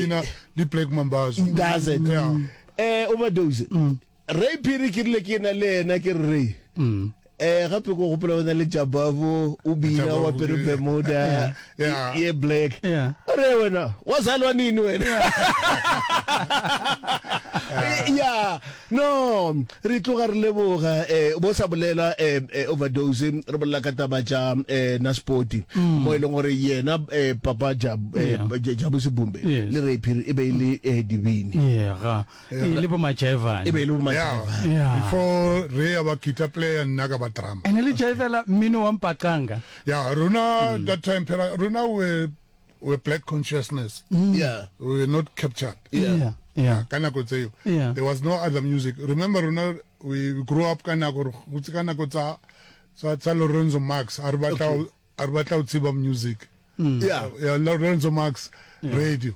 bina di Black Mambazo. Does it? Yeah. Overdose. Ray Phiri ke le ke na le na ke re. Gape go gopola ona le Jabavo o bina wa pere Bermuda ye black re wena wa zalwa nini wena yeah no re tloga re leboga bo sa bolela overdose re bolela ka taba ja na sporti mo ile gore yena papa Jabu Sibumbe le Ray Phiri e be ile divini ga ile bo Majeva e be ile bo Majeva before Ray aba guitar player and naga ba drama ene le Jevela mino wa mpakanga Runa that time Runa were black consciousness we were not captured kana go tseyo there was no other music remember Runa we grew up kana go tsa Lorenzo Marx arbata utsiba music Lorenzo Marx radio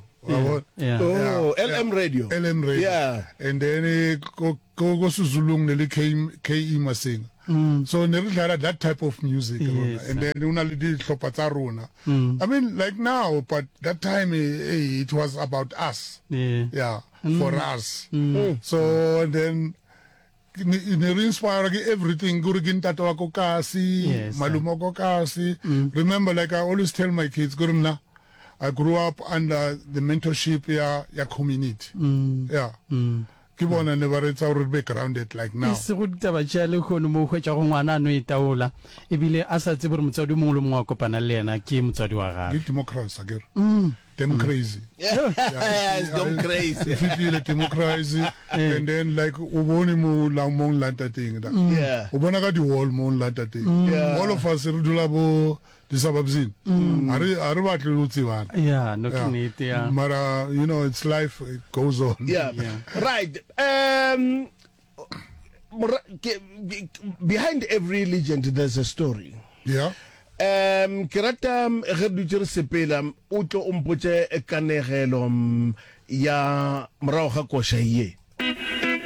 LM radio and then go Suzulung nele KE Masing so never had that type of music and then una did hlopha rona I mean like now but that time it was about us for us so and then ne inspire everything guru gintato wako kasi malumo ko kasi remember like I always tell my kids guruna I grew up under the mentorship ya community Kibona never it's our backgrounded like now. Se go ditaba tšale go no mo hwetša go ngwana no itaola ebile a sa tsebe re motswadi mo le mo kopana le yena ke motswadi wa gae. Democrats again. Them crazy. Yes, them crazy. Feel democracy and then like uboni mo la mo lanta thing da. Ubona ka di wall mo lanta thing. All of us re dula bo disababzin. Are battle utsiwana. No kinete Mara you know it's life it goes on. Right. Behind every legend there's a story. Ke rata ge dutse re sepela o tlo o mpotse kanegelo ya morago ga kosha ye